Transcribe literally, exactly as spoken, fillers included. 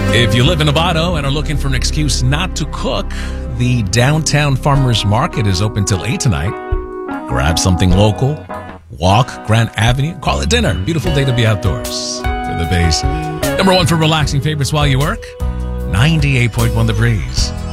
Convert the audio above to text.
If you live in Novato and are looking for an excuse not to cook, the Downtown Farmers Market is open till eight tonight. Grab something local, walk Grant Avenue, call it dinner. Beautiful day to be outdoors. To the base. Number one for relaxing favorites while you work, ninety-eight point one The Breeze.